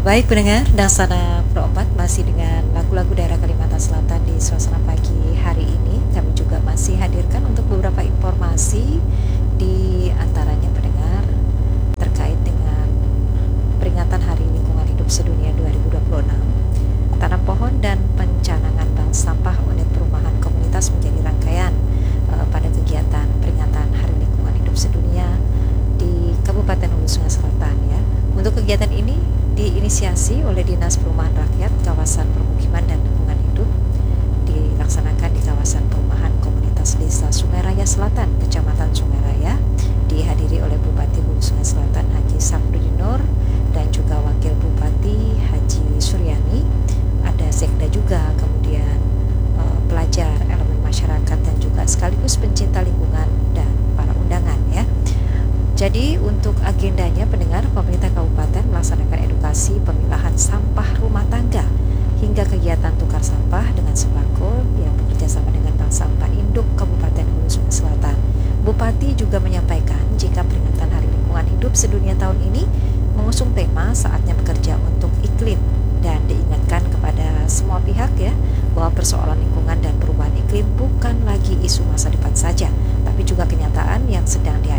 Baik pendengar, Dangsana Pro 4 masih dengan lagu-lagu daerah Kalimantan Selatan di suasana pagi hari ini. Kami juga masih hadirkan untuk beberapa informasi, di antaranya pendengar terkait dengan peringatan Hari Lingkungan Hidup Sedunia 2026. Tanam pohon dan pencanangan bank sampah unit perumahan komunitas menjadi rangkaian pada kegiatan peringatan Hari Lingkungan Hidup Sedunia di Kabupaten Hulu Sungai Selatan ya. Untuk kegiatan ini diinisiasi oleh Dinas Perumahan Rakyat Kawasan Permukiman dan Lingkungan Hidup, dilaksanakan di kawasan perumahan komunitas Desa Sungai Raya Selatan, Kecamatan Sungai Raya, dihadiri oleh Bupati Hulu Sungai Selatan Haji Samsudin Nur dan juga Wakil Bupati Haji Suryani, ada sekda juga, kemudian pelajar, elemen masyarakat dan juga sekaligus pencinta lingkungan dan para undangan ya. Jadi untuk agendanya pendengar, pemerintah kabupaten melaksanakan edukasi pemilahan sampah rumah tangga hingga kegiatan tukar sampah dengan sembako yang bekerja sama dengan Bank Sampah Induk Kabupaten Hulu Sungai Selatan. Bupati juga menyampaikan jika peringatan Hari Lingkungan Hidup Sedunia tahun ini mengusung tema saatnya bekerja untuk iklim, dan diingatkan kepada semua pihak ya bahwa persoalan lingkungan dan perubahan iklim bukan lagi isu masa depan saja, tapi juga kenyataan yang sedang dihadapi